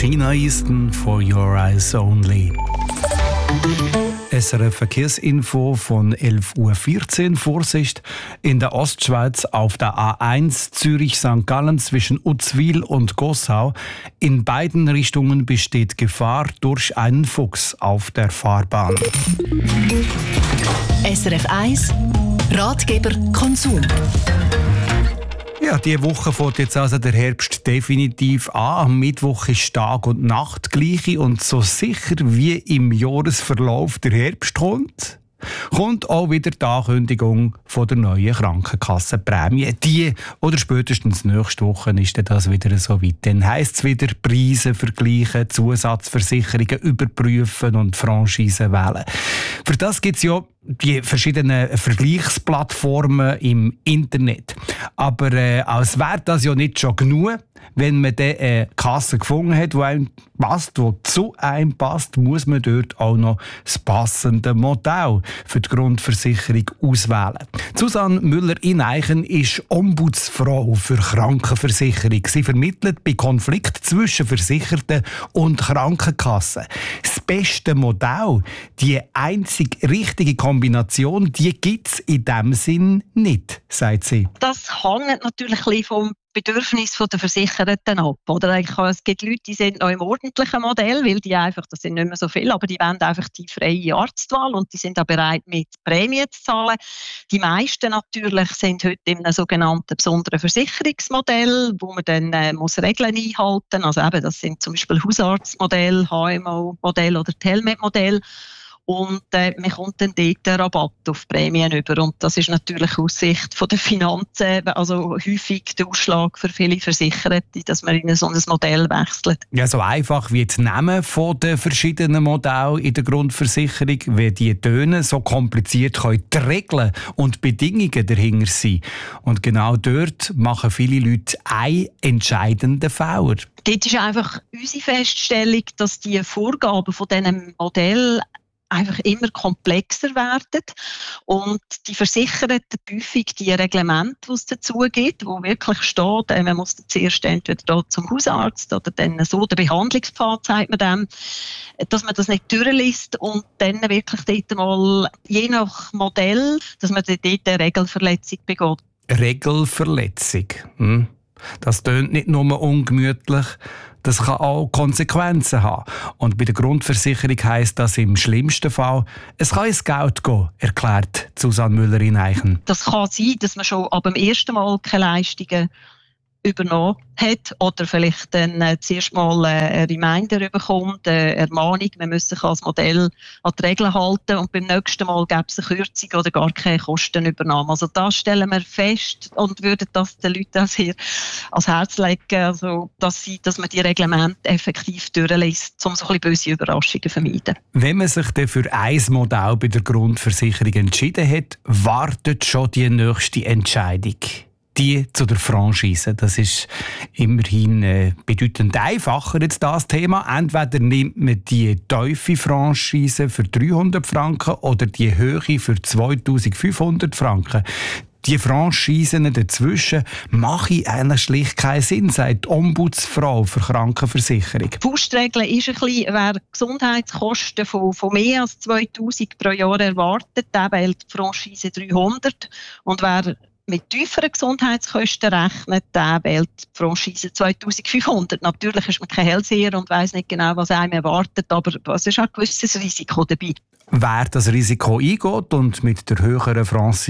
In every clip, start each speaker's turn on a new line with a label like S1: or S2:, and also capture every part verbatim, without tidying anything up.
S1: China Easton, For Your Eyes Only. S R F Verkehrsinfo von elf Uhr vierzehn. Vorsicht in der Ostschweiz auf der A eins Zürich-Sankt Gallen zwischen Uzwil und Gossau. In beiden Richtungen besteht Gefahr durch einen Fuchs auf der Fahrbahn.
S2: S R F eins Ratgeber Konsum.
S1: Ja, diese Woche fängt jetzt also der Herbst definitiv an. Am Mittwoch ist Tag und Nacht gleich. Und so sicher wie im Jahresverlauf der Herbst kommt, kommt auch wieder die Ankündigung von der neuen Krankenkassenprämie. Die oder spätestens nächste Woche ist das wieder so weit. Dann heisst es wieder Preise vergleichen, Zusatzversicherungen überprüfen und Franchisen wählen. Für das gibt es ja die verschiedenen Vergleichsplattformen im Internet. Aber äh, als wäre das ja nicht schon genug, wenn man dann eine Kasse gefunden hat, die einem passt, die zu einem passt, muss man dort auch noch das passende Modell für die Grundversicherung auswählen. Susanne Müller-Ineichen ist Ombudsfrau für Krankenversicherung. Sie vermittelt bei Konflikten zwischen Versicherten und Krankenkassen. Das beste Modell, die einzig richtige Kombination, die gibt es in diesem Sinn nicht, sagt sie.
S3: Das hängt natürlich ein bisschen vom Bedürfnis der Versicherten ab. Oder es gibt Leute, die sind noch im ordentlichen Modell, weil die einfach, das sind nicht mehr so viele, aber die wollen einfach die freie Arztwahl und die sind auch bereit, mit Prämien zu zahlen. Die meisten natürlich sind heute in einem sogenannten besonderen Versicherungsmodell, wo man dann äh, muss Regeln einhalten muss. Also eben, das sind zum Beispiel Hausarztmodell, H M O-Modell oder Telmed-Modell. Und äh, man kommt dann dort einen Rabatt auf Prämien über. Und das ist natürlich aus Sicht von der Finanzen also häufig der Ausschlag für viele Versicherte, dass man in so ein Modell wechselt.
S1: Ja, so einfach wie das Namen von den verschiedenen Modellen in der Grundversicherung, wie die tönen, so kompliziert können die Regeln und Bedingungen dahinter sein. Und genau dort machen viele Leute einen entscheidenden Fehler.
S3: Dort ist einfach unsere Feststellung, dass die Vorgaben von diesem Modell einfach immer komplexer werden und die Versicherten häufig die Reglemente, die es dazu gibt, wo wirklich steht, man muss zuerst entweder da zum Hausarzt oder dann so, der Behandlungspfad sagt man dem, dass man das nicht durchliest und dann wirklich dort mal, je nach Modell, dass man dort eine Regelverletzung begeht.
S1: Regelverletzung? Hm. Das tönt nicht nur ungemütlich, das kann auch Konsequenzen haben. Und bei der Grundversicherung heisst das im schlimmsten Fall, es kann ins Geld gehen, erklärt Susanne Müller-Ineichen.
S3: Das kann sein, dass man schon ab dem ersten Mal keine Leistungen übernommen hat oder vielleicht dann äh, zuerst mal äh, ein Reminder bekommt, eine Ermahnung, man muss sich als Modell an die Regeln halten und beim nächsten Mal gäbe es eine Kürzung oder gar keine Kostenübernahme. Also das stellen wir fest und würden das den Leuten auch sehr ans Herz legen, also, dass, sie, dass man die Reglemente effektiv durchliest, um so ein bisschen böse Überraschungen zu vermeiden.
S1: Wenn man sich dann für ein Modell bei der Grundversicherung entschieden hat, wartet schon die nächste Entscheidung. Die zu der Franchise. Das ist immerhin äh, bedeutend einfacher jetzt das Thema. Entweder nimmt man die tiefe Franchise für dreihundert Franken oder die Höhe für zweitausendfünfhundert Franken. Die Franchisen dazwischen machen eigentlich schlicht keinen Sinn, sagt die Ombudsfrau für Krankenversicherung.
S3: Die Faustregel ist ein bisschen, wer Gesundheitskosten von, von mehr als zweitausend pro Jahr erwartet, der wählt die Franchise dreihundert. Und wer mit tieferen Gesundheitskosten rechnet, der wählt die Franchise zweitausendfünfhundert. Natürlich ist man kein Hellseher und weiss nicht genau, was einem erwartet, aber es ist auch ein gewisses Risiko dabei.
S1: Wer das Risiko eingeht und mit der höheren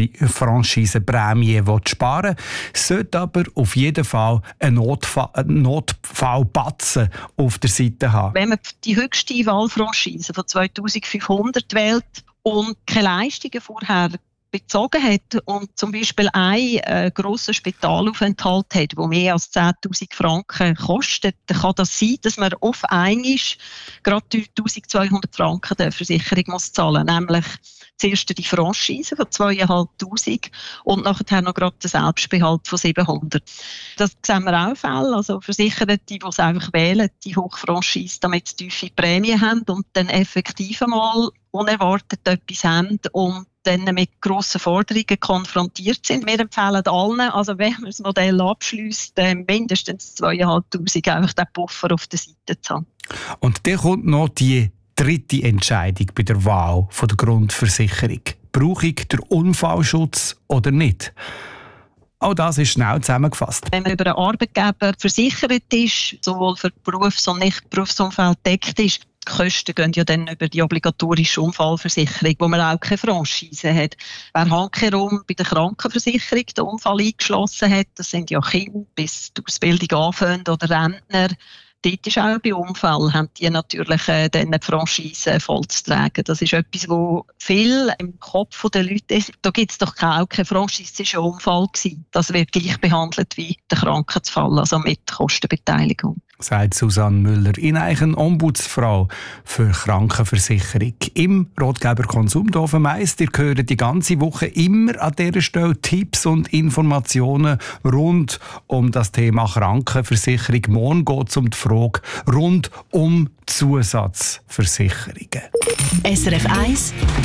S1: Franchise-Prämie sparen will, sollte aber auf jeden Fall einen Notfall, Notfallbatzen auf der Seite haben.
S3: Wenn man die höchste Wahlfranchise von zweitausendfünfhundert wählt und keine Leistungen vorher bezogen hat und zum Beispiel einen äh, grossen Spitalaufenthalt hat, der mehr als zehntausend Franken kostet, dann kann das sein, dass man auf einmal gerade eintausendzweihundert Franken der Versicherung muss zahlen, nämlich zuerst die Franchise von zweitausendfünfhundert und nachher noch gerade den Selbstbehalt von siebenhundert. Das sehen wir auch Fälle, also Versicherte, die es einfach wählen, die Hochfranchise, damit sie tiefe Prämien haben und dann effektiv einmal unerwartet etwas haben und dann mit grossen Forderungen konfrontiert sind. Wir empfehlen allen, also wenn man das Modell abschliesst, mindestens zweitausendfünfhundert einfach den Puffer auf der Seite zu haben.
S1: Und dann kommt noch die dritte Entscheidung bei der Wahl von der Grundversicherung. Brauche ich den Unfallschutz oder nicht? Auch das ist schnell zusammengefasst.
S3: Wenn man über einen Arbeitgeber versichert ist, sowohl für Berufs- und Nicht-Berufsumfeld deckt ist, die Kosten gehen ja dann über die obligatorische Unfallversicherung, wo man auch keine Franchise hat. Wer handkehrum bei der Krankenversicherung den Unfall eingeschlossen hat, das sind ja Kinder bis die Ausbildung anfangen oder Rentner, dort ist auch bei Unfall, haben die natürlich äh, dann die Franchise voll zu tragen. Das ist etwas, wo viel im Kopf der Leute ist. Da gibt es doch auch keine Franchise, es war ein Unfall gewesen. Das wird gleich behandelt wie der Krankheitsfall, also mit Kostenbeteiligung.
S1: Sagt Susanne Müller, in Eichen Ombudsfrau für Krankenversicherung. Im Rotgeber Konsumdorf Meist. Ihr hört die ganze Woche immer an dieser Stelle Tipps und Informationen rund um das Thema Krankenversicherung. Morgen geht es um die Frage rund um Zusatzversicherungen.
S2: S R F eins